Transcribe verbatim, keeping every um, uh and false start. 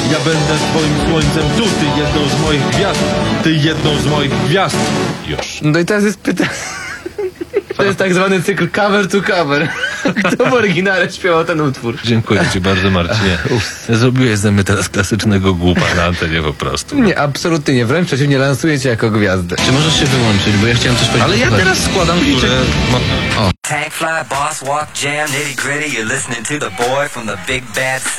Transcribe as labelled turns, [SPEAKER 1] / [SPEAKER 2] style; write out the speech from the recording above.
[SPEAKER 1] Ja będę twoim słońcem tu, ty jedną z moich gwiazd. Ty jedną z moich gwiazd. Już.
[SPEAKER 2] No i teraz jest pytanie. To jest tak zwany cykl cover to cover. Kto w oryginale śpiewał ten utwór?
[SPEAKER 1] Dziękuję ci bardzo, Marcinie. Zrobiłeś ze mnie teraz klasycznego głupa na antenie po prostu.
[SPEAKER 2] Nie, absolutnie nie. Wręcz przeciwnie, lansuję cię jako gwiazdę.
[SPEAKER 3] Czy możesz się wyłączyć, bo ja chciałem coś powiedzieć.
[SPEAKER 1] Ale ja teraz składam, które...
[SPEAKER 4] Tank fly, boss walk, jam, nitty gritty. You're listening to the boy from the big bad city.